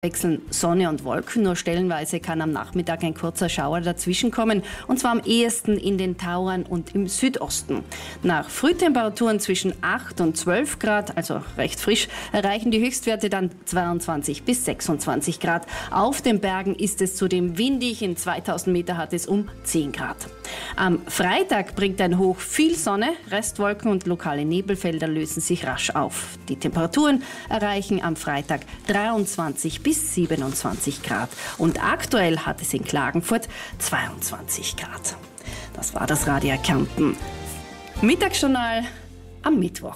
Wechseln Sonne und Wolken, nur stellenweise kann am Nachmittag ein kurzer Schauer dazwischenkommen, und zwar am ehesten in den Tauern und im Südosten. Nach Frühtemperaturen zwischen 8 und 12 Grad, also recht frisch, erreichen die Höchstwerte dann 22 bis 26 Grad. Auf den Bergen ist es zudem windig, in 2000 Meter hat es um 10 Grad. Am Freitag bringt ein Hoch viel Sonne, Restwolken und lokale Nebelfelder lösen sich rasch auf. Die Temperaturen erreichen am Freitag 23 bis 27 Grad. Und aktuell hat es in Klagenfurt 22 Grad. Das war das Radio Kärnten. Mittagsjournal am Mittwoch.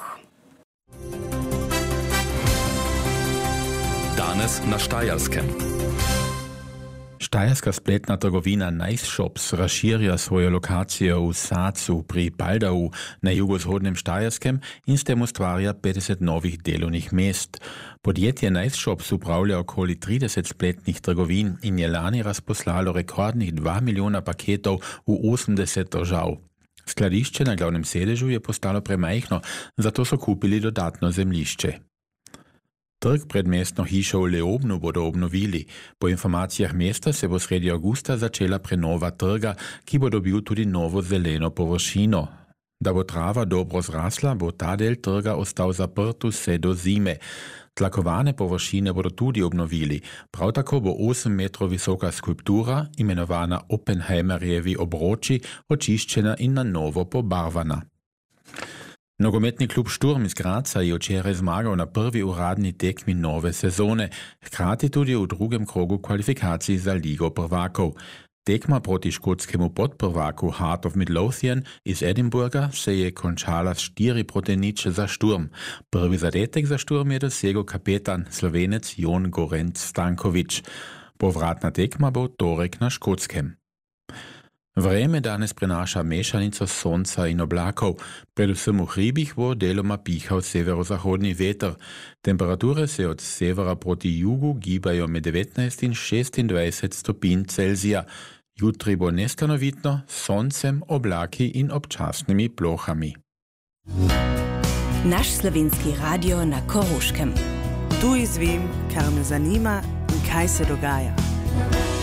Danes na Štajerskem. Štajerska spletna trgovina Nice Shops razširja svojo lokacijo v Sacu pri Baldau na jugovzhodnem Štajerskem in s tem ustvarja 50 novih delovnih mest. Podjetje Nice Shops upravlja okoli 30 spletnih trgovin in je lani razposlalo rekordnih 2 milijona paketov v 80 držav. Skladišče na glavnem sedežu je postalo premajhno, zato so kupili dodatno zemljišče. Trg pred mestno hišo v Leobnu bodo obnovili. Po informacijah mesta se bo sredi avgusta začela prenova trga, ki bo dobil tudi novo zeleno površino. Da bo trava dobro zrasla, bo ta del trga ostal zaprt vse do zime. Tlakovane površine bodo tudi obnovili. Prav tako bo 8 metrov visoka skulptura, imenovana Oppenheimerjevi obroči, očiščena in na novo pobarvana. Nogometni klub Šturm iz Graca je včeraj zmagal na prvi uradni tekmi nove sezone, hkrati tudi v drugem krogu kvalifikacij za Ligo prvakov. Tekma proti škotskemu podprvaku Heart of Midlothian iz Edinburgha se je končala s 4-0 za Šturm. Prvi zadetek za Šturm je dosegel kapetan Slovenec Jon Gorenc Stanković. Povratna tekma bo v torek na Škotskem. Vreme danes prinaša mešanico sonca in oblakov. Predvsem v hribih bo deloma pihal severozahodni veter. Temperature se od severa proti jugu gibajo med 19 in 26 stopinj Celzija. Jutri bo nestanovitno, s soncem, oblaki in občasnimi plohami. Naš slovenski radio na Koroškem. Tu izvem, kar me zanima in kaj se dogaja.